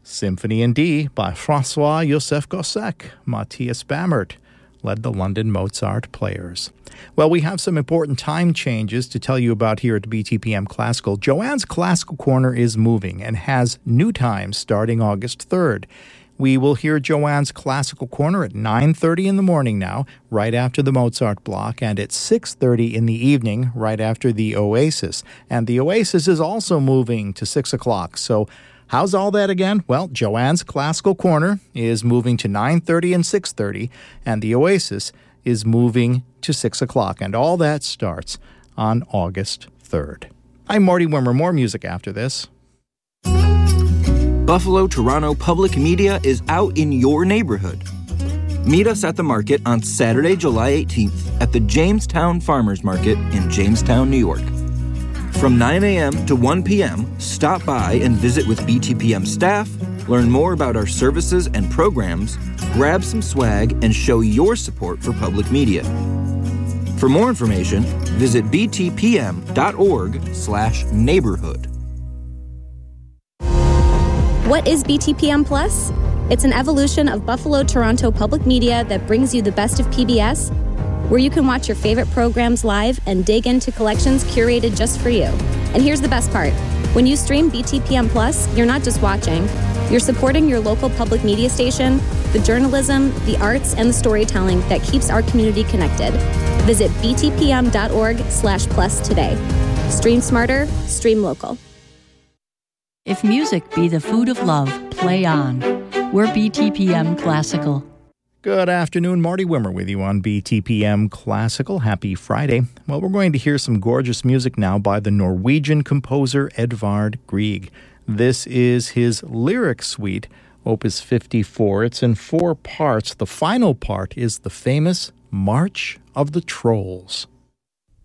Symphony in D by François-Joseph Gossec. Matthias Bammert led the London Mozart Players. Well, we have some important time changes to tell you about here at BTPM Classical. Joanne's Classical Corner is moving and has new times starting August 3rd. We will hear Joanne's Classical Corner at 9:30 in the morning now, right after the Mozart block, and at 6:30 in the evening, right after the Oasis. And the Oasis is also moving to 6 o'clock, so how's all that again? Well, Joanne's Classical Corner is moving to 9:30 and 6:30, and the Oasis is moving to 6 o'clock, and all that starts on August 3rd. I'm Marty Wimmer. More music after this. Buffalo Toronto Public Media is out in your neighborhood. Meet us at the market on Saturday, July 18th at the Jamestown Farmers Market in Jamestown, New York. From 9 a.m. to 1 p.m., stop by and visit with BTPM staff, learn more about our services and programs, grab some swag, and show your support for public media. For more information, visit btpm.org/neighborhood. What is BTPM Plus? It's an evolution of Buffalo Toronto Public Media that brings you the best of PBS, where you can watch your favorite programs live and dig into collections curated just for you. And here's the best part. When you stream BTPM Plus, you're not just watching. You're supporting your local public media station, the journalism, the arts, and the storytelling that keeps our community connected. Visit btpm.org/plus today. Stream smarter, stream local. If music be the food of love, play on. We're BTPM Classical. Good afternoon, Marty Wimmer with you on BTPM Classical. Happy Friday. Well, we're going to hear some gorgeous music now by the Norwegian composer Edvard Grieg. This is his lyric suite, Opus 54. It's in 4 parts. The final part is the famous March of the Trolls.